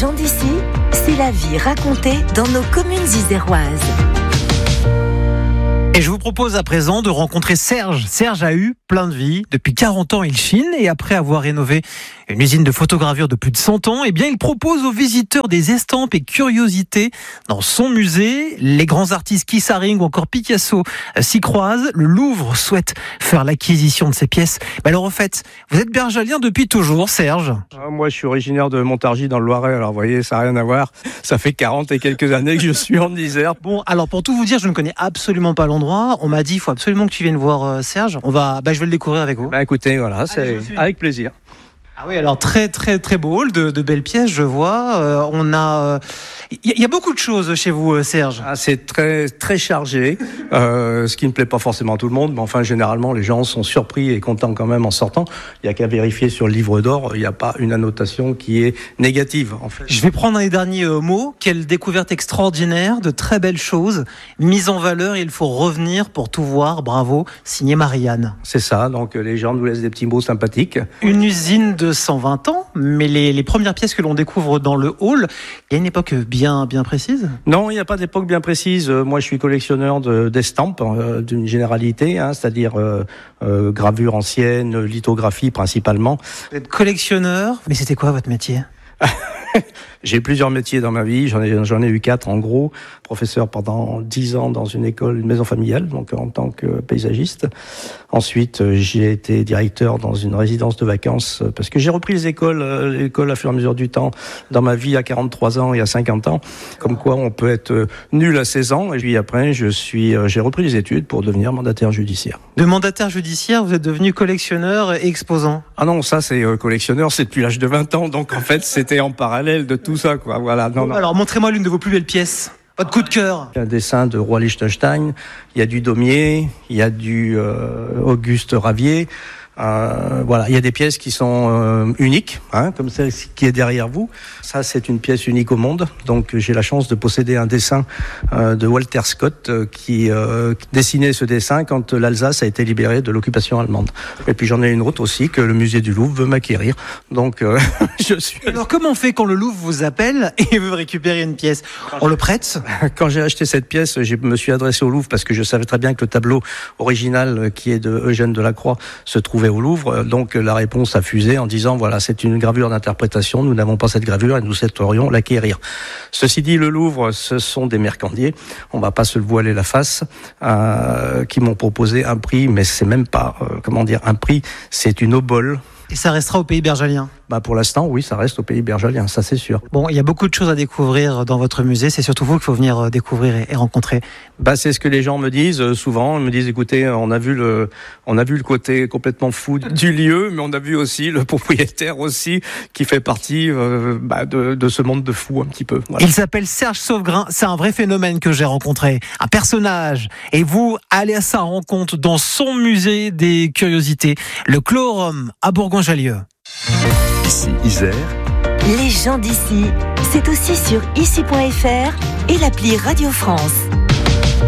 gens d'ici, c'est la vie racontée dans nos communes iséroises. Et je vous propose à présent de rencontrer Serge. Serge a eu plein de vie. Depuis 40 ans, il chine et après avoir rénové une usine de photogravure de plus de 100 ans, il propose aux visiteurs des estampes et curiosités dans son musée. Les grands artistes Keith Haring ou encore Picasso s'y croisent. Le Louvre souhaite faire l'acquisition de ces pièces. Alors en fait, vous êtes bergalien depuis toujours, Serge? Moi, je suis originaire de Montargis dans le Loiret. Alors vous voyez, ça n'a rien à voir. Ça fait 40 et quelques années que je suis en Isère. Bon, alors pour tout vous dire, je ne connais absolument pas l'endroit. On m'a dit, il faut absolument que tu viennes voir Serge. Je vais le découvrir avec vous. Écoutez, voilà, c'est avec plaisir. Ah oui, alors très très très beau hall, de belles pièces, je vois. Il y a beaucoup de choses chez vous, Serge. C'est très très chargé, ce qui ne plaît pas forcément à tout le monde, mais enfin généralement les gens sont surpris et contents quand même en sortant. Il y a qu'à vérifier sur le livre d'or, il n'y a pas une annotation qui est négative. En fait. Je vais prendre les derniers mots. Quelle découverte extraordinaire, de très belles choses, mise en valeur. Il faut revenir pour tout voir. Bravo, signé Marianne. C'est ça. Donc les gens nous laissent des petits mots sympathiques. Une usine de 120 ans, mais les premières pièces que l'on découvre dans le hall, il y a une époque bien précise? Non, il n'y a pas d'époque bien précise. Moi, je suis collectionneur d'estampes d'une généralité, c'est-à-dire gravure ancienne, lithographie principalement. Vous êtes collectionneur, mais c'était quoi votre métier? J'ai plusieurs métiers dans ma vie, j'en ai eu 4 en gros. Professeur pendant 10 ans dans une école, une maison familiale, donc en tant que paysagiste. Ensuite, j'ai été directeur dans une résidence de vacances, parce que j'ai repris l'école à fur et à mesure du temps, dans ma vie à 43 ans et à 50 ans. Comme quoi, on peut être nul à 16 ans, et puis après, j'ai repris les études pour devenir mandataire judiciaire. De mandataire judiciaire, vous êtes devenu collectionneur et exposant? Ah non, ça c'est collectionneur, c'est depuis l'âge de 20 ans, donc en fait, c'était en parallèle de tout ça, quoi. Voilà. Non. Alors, montrez-moi l'une de vos plus belles pièces. Votre coup de cœur. Un dessin de Roi Liechtenstein, il y a du Daumier, il y a du Auguste Ravier. Il y a des pièces qui sont uniques, comme celle qui est derrière vous. Ça, c'est une pièce unique au monde. Donc, j'ai la chance de posséder un dessin de Walter Scott qui dessinait ce dessin quand l'Alsace a été libérée de l'occupation allemande. Et puis, j'en ai une autre aussi que le musée du Louvre veut m'acquérir. Donc, je suis... Alors, comment on fait quand le Louvre vous appelle et veut récupérer une pièce? On le prête? Quand j'ai acheté cette pièce, je me suis adressé au Louvre parce que je savais très bien que le tableau original qui est de Eugène Delacroix se trouvait au Louvre. Donc la réponse a fusé en disant voilà, c'est une gravure d'interprétation, nous n'avons pas cette gravure et nous souhaiterions l'acquérir. Ceci dit, le Louvre, ce sont des mercandiers, on va pas se le voiler la face, qui m'ont proposé un prix, mais c'est même pas un prix, c'est une obole. Et ça restera au pays bergalien? Pour l'instant, oui, ça reste au pays bergalien, ça c'est sûr. Bon, il y a beaucoup de choses à découvrir dans votre musée, c'est surtout vous qu'il faut venir découvrir et rencontrer. C'est ce que les gens me disent souvent, ils me disent écoutez, on a vu le côté complètement fou du lieu, mais on a vu aussi le propriétaire aussi qui fait partie de ce monde de fou un petit peu. Voilà. Il s'appelle Serge Sauvegrain, c'est un vrai phénomène que j'ai rencontré, un personnage, et vous allez à sa rencontre dans son musée des curiosités, le Clorum à Bourgoin-Jallieu. Ici Isère. Les gens d'ici, c'est aussi sur ici.fr et l'appli Radio France.